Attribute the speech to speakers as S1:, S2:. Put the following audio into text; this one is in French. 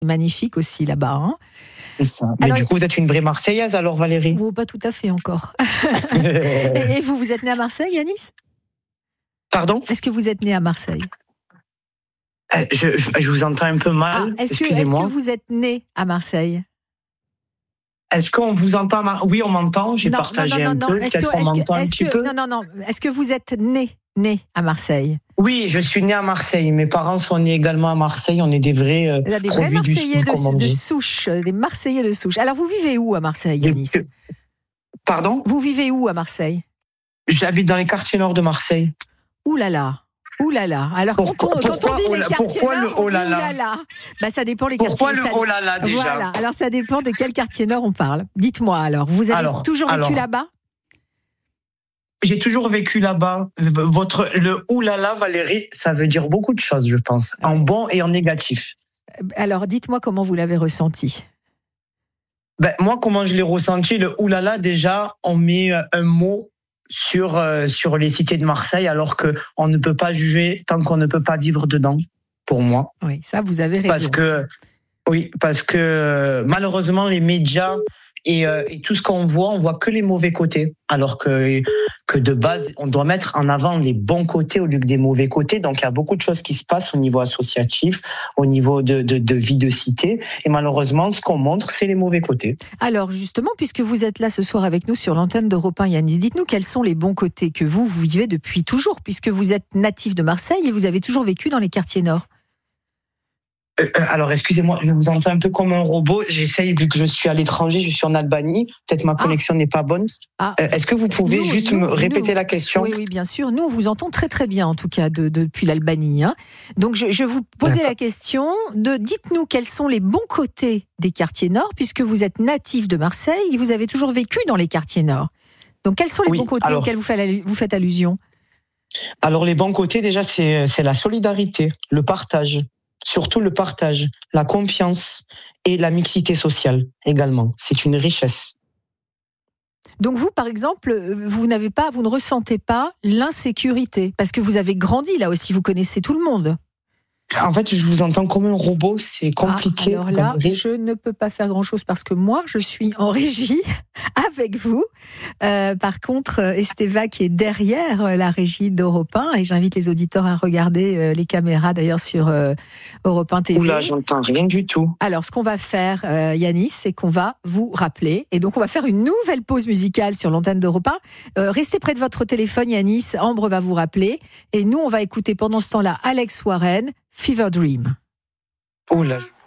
S1: magnifique aussi là-bas. Hein.
S2: C'est ça. Mais
S1: Alors,
S2: du coup, vous êtes une vraie Marseillaise alors, Valérie?
S1: Oh, pas tout à fait encore. Et vous êtes né à Marseille, Yanis?
S2: Pardon?
S1: Est-ce que vous êtes né à Marseille?
S2: Je vous entends un peu mal. Excusez-moi.
S1: Est-ce que vous êtes né à Marseille?
S2: Est-ce qu'on vous entend? Oui, on m'entend. J'ai partagé un peu. Peut-être qu'on m'entend un petit peu.
S1: Non. Est-ce que vous êtes né à Marseille?
S2: Oui, je suis né à Marseille. Mes parents sont nés également à Marseille. On est des vrais produits du Sud, comme on dit.
S1: De souche, des Marseillais de souche. Alors, vous vivez où à Marseille, Yanis?
S2: Pardon?
S1: Vous vivez où à Marseille?
S2: J'habite dans les quartiers nord de Marseille.
S1: Ouh là là. Alors, quand on dit les quartiers nord, on dit ouh là là. Ça dépend les quartiers.
S2: Pourquoi le oh là là déjà?
S1: Voilà. Alors, ça dépend de quel quartier nord on parle. Dites-moi alors, vous avez toujours vécu là-bas?
S2: J'ai toujours vécu là-bas. Le oulala, Valérie, ça veut dire beaucoup de choses, je pense, en bon et en négatif.
S1: Alors, dites-moi comment vous l'avez ressenti.
S2: Moi, comment je l'ai ressenti, le oulala, déjà, on met un mot sur les cités de Marseille, alors qu'on ne peut pas juger tant qu'on ne peut pas vivre dedans, pour moi.
S1: Oui, ça, vous avez raison.
S2: Parce que malheureusement, les médias et tout ce qu'on voit, on voit que les mauvais côtés, alors que de base, on doit mettre en avant les bons côtés au lieu que des mauvais côtés. Donc, il y a beaucoup de choses qui se passent au niveau associatif, au niveau de vie de cité. Et malheureusement, ce qu'on montre, c'est les mauvais côtés.
S1: Alors, justement, puisque vous êtes là ce soir avec nous sur l'antenne d'Europe 1, Yanis, dites-nous quels sont les bons côtés que vous vivez depuis toujours, puisque vous êtes natif de Marseille et vous avez toujours vécu dans les quartiers nord.
S2: Alors, excusez-moi, je vous entends un peu comme un robot. J'essaye, vu que je suis à l'étranger, je suis en Albanie. Peut-être ma connexion n'est pas bonne. Est-ce que vous pouvez me répéter la question?
S1: Oui, bien sûr. Nous, on vous entend très très bien, en tout cas, depuis l'Albanie. Hein. Donc, je vous posais la question dites-nous quels sont les bons côtés des quartiers nord, puisque vous êtes natif de Marseille et vous avez toujours vécu dans les quartiers nord. Donc, quels sont les bons côtés auxquels vous faites allusion?
S2: Alors, les bons côtés, déjà, c'est la solidarité, le partage. Surtout le partage, la confiance et la mixité sociale également. C'est une richesse.
S1: Donc vous, par exemple, vous ne ressentez pas l'insécurité parce que vous avez grandi là aussi, vous connaissez tout le monde.
S2: En fait, je vous entends comme un robot, c'est compliqué.
S1: Alors là, je ne peux pas faire grand-chose parce que moi, je suis en régie avec vous. Par contre, Esteva qui est derrière la régie d'Europe 1, et j'invite les auditeurs à regarder les caméras d'ailleurs sur Europe 1 TV.
S2: Oula, j'entends rien du tout.
S1: Alors, ce qu'on va faire, Yanis, c'est qu'on va vous rappeler. Et donc, on va faire une nouvelle pause musicale sur l'antenne d'Europe 1. Restez près de votre téléphone, Yanis. Ambre va vous rappeler. Et nous, on va écouter pendant ce temps-là Alex Warren, Fever Dream.
S2: Oula.